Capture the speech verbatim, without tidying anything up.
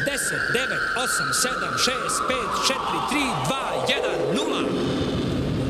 deset, devet, osam, sedam, šest, pet, četiri, tri, dva,